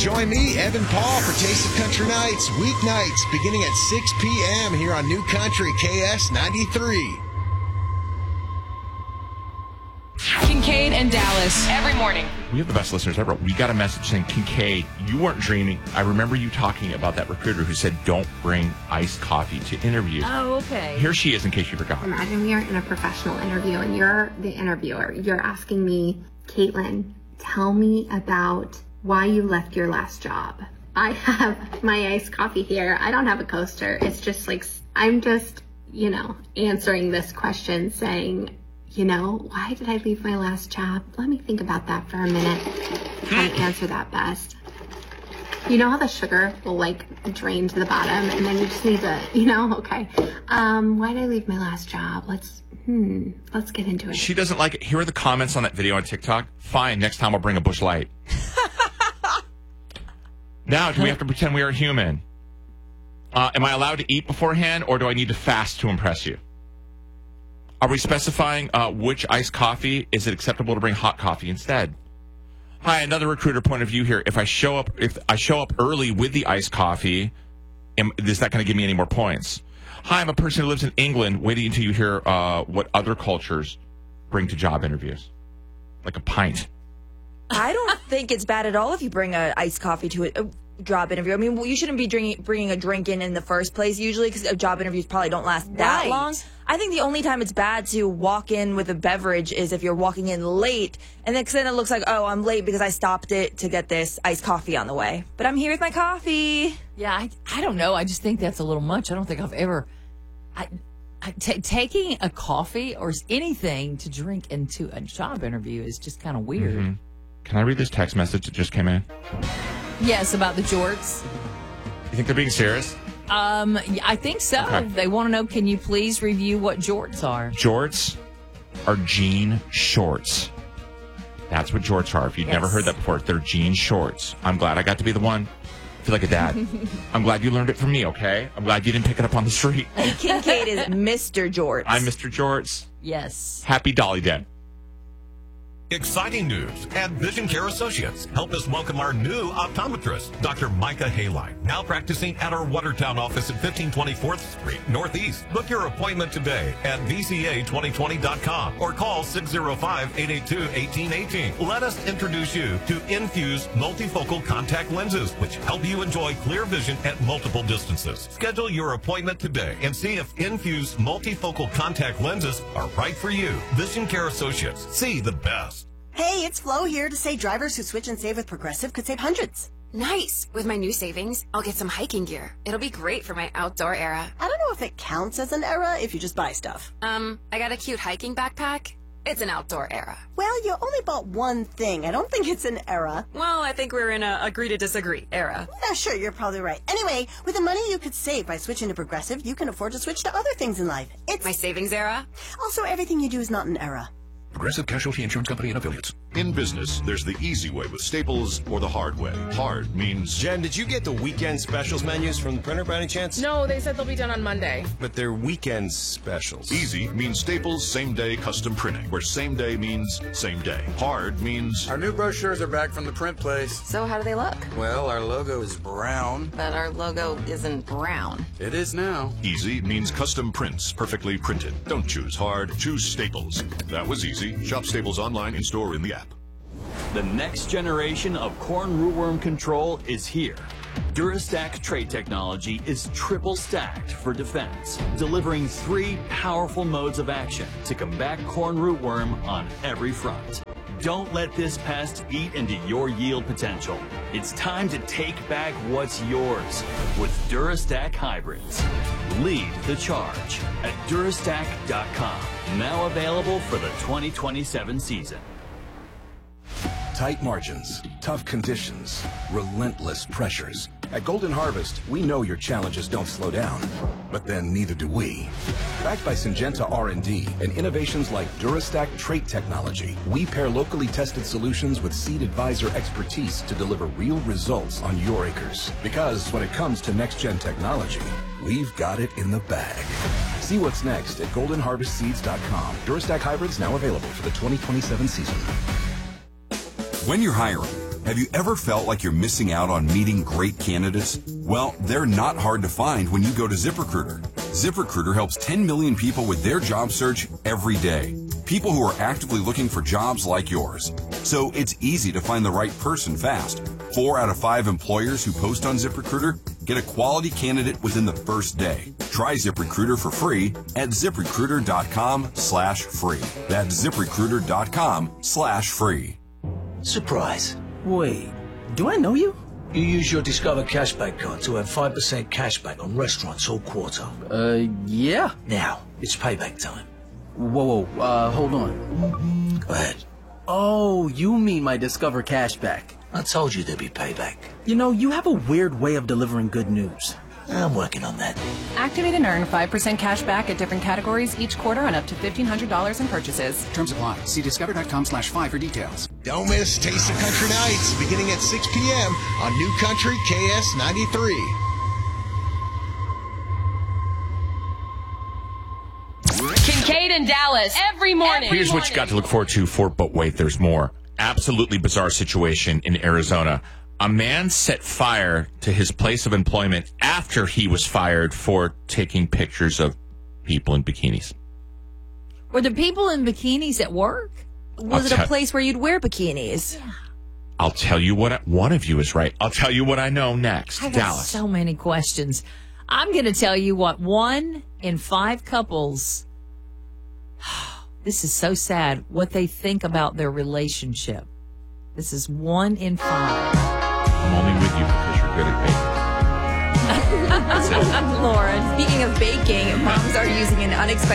Join me, Evan Paul, for Taste of Country Nights, weeknights, beginning at 6 p.m. here on New Country KS 93. Kincaid and Dallas every morning. We have the best listeners ever. We got a message saying, Kincaid, you weren't dreaming. I remember you talking about that recruiter who said, don't bring iced coffee to interviews. Oh, okay. Here she is, in case you forgot. Imagine we are in a professional interview and you're the interviewer. You're asking me, Caitlin, tell me about why you left your last job. I have my iced coffee here. I don't have a coaster. It's just like, I'm just, answering this question saying, why did I leave my last job? Let me think about that for a minute. How to answer that best. You know how the sugar will drain to the bottom and then you just need to, okay. Why did I leave my last job? Let's get into it. She doesn't like it. Here are the comments on that video on TikTok. Fine, next time I'll bring a Busch Light. Now, do we have to pretend we are human? Am I allowed to eat beforehand or do I need to fast to impress you? Are we specifying which iced coffee? Is it acceptable to bring hot coffee instead? Hi, another recruiter point of view here. If I show up early with the iced coffee, is that going to give me any more points? Hi, I'm a person who lives in England, waiting until you hear what other cultures bring to job interviews. Like a pint. I don't think it's bad at all if you bring an iced coffee to a job interview. I mean, you shouldn't be bringing a drink in the first place usually because job interviews probably don't last that long. I think the only time it's bad to walk in with a beverage is if you're walking in late, and then it looks like, oh, I'm late because I stopped it to get this iced coffee on the way. But I'm here with my coffee. Yeah, I don't know. I just think that's a little much. I don't think I've ever... taking a coffee or anything to drink into a job interview is just kind of weird. Mm-hmm. Can I read this text message that just came in? Yes, about the jorts. You think they're being serious? I think so. Okay. They want to know, can you please review what jorts are? Jorts are jean shorts. That's what jorts are. If you've never heard that before, they're jean shorts. I'm glad I got to be the one. I feel like a dad. I'm glad you learned it from me, okay? I'm glad you didn't pick it up on the street. And Kincaid is Mr. Jorts. I'm Mr. Jorts. Yes. Happy Dolly Day. Exciting news. At Vision Care Associates, help us welcome our new optometrist, Dr. Micah Hayline, now practicing at our Watertown office at 1524th Street, Northeast. Book your appointment today at vca2020.com or call 605-882-1818. Let us introduce you to Infuse multifocal contact lenses, which help you enjoy clear vision at multiple distances. Schedule your appointment today and see if Infuse multifocal contact lenses are right for you. Vision Care Associates. See the best. Hey, it's Flo here to say drivers who switch and save with Progressive could save hundreds. Nice. With my new savings, I'll get some hiking gear. It'll be great for my outdoor era. I don't know if it counts as an era if you just buy stuff. I got a cute hiking backpack. It's an outdoor era. Well, you only bought one thing. I don't think it's an era. Well, I think we're in a agree to disagree era. Yeah, sure, you're probably right. Anyway, with the money you could save by switching to Progressive, you can afford to switch to other things in life. It's my savings era. Also, everything you do is not an era. Progressive Casualty Insurance Company and Affiliates. In business, there's the easy way with Staples or the hard way. Hard means... Jen, did you get the weekend specials menus from the printer by any chance? No, they said they'll be done on Monday. But they're weekend specials. Easy means Staples same-day custom printing, where same day means same day. Hard means... Our new brochures are back from the print place. So how do they look? Well, our logo is brown. But our logo isn't brown. It is now. Easy means custom prints, perfectly printed. Don't choose hard, choose Staples. That was easy. Shop Staples online, in-store, in the app. The next generation of corn rootworm control is here. Durastack trait technology is triple stacked for defense, delivering 3 powerful modes of action to combat corn rootworm on every front. Don't let this pest eat into your yield potential. It's time to take back what's yours with Durastack hybrids. Lead the charge at Durastack.com. Now available for the 2027 season. Tight margins, tough conditions, relentless pressures. At Golden Harvest, we know your challenges don't slow down, but then neither do we. Backed by Syngenta R&D and innovations like Durastack trait technology, we pair locally tested solutions with Seed Advisor expertise to deliver real results on your acres. Because when it comes to next-gen technology, we've got it in the bag. See what's next at goldenharvestseeds.com. Durastack hybrids now available for the 2027 season. When you're hiring, Have you ever felt like you're missing out on meeting great candidates? Well, they're not hard to find when you go to ZipRecruiter. ZipRecruiter helps 10 million people with their job search every day. People who are actively looking for jobs like yours. So it's easy to find the right person fast. 4 out of 5 employers who post on ZipRecruiter get a quality candidate within the first day. Try ZipRecruiter for free at ZipRecruiter.com/free. That's ZipRecruiter.com/free. Surprise. Wait, do I know you? You use your Discover Cashback card to have 5% cashback on restaurants all quarter. Yeah. Now, it's payback time. Whoa, hold on. Go ahead. Oh, you mean my Discover Cashback. I told you there'd be payback. You know, you have a weird way of delivering good news. I'm working on that. Activate and earn 5% cash back at different categories each quarter on up to $1,500 in purchases. Terms apply. See discover.com/5 for details. Don't miss Taste of Country Nights beginning at 6 p.m. on New Country KS 93. Kincaid and Dallas every morning. Here's what you got to look forward to but wait, there's more. Absolutely bizarre situation in Arizona. A man set fire to his place of employment after he was fired for taking pictures of people in bikinis. Were the people in bikinis at work? Was it a place where you'd wear bikinis? Yeah. I'll tell you what, one of you is right. I'll tell you what I know next. I got Dallas. so many questions. I'm going to tell you what 1 in 5 couples, this is so sad, what they think about their relationship. This is 1 in 5. I'm only with you because you're good at baking. Lauren, speaking of baking, moms are using an unexpected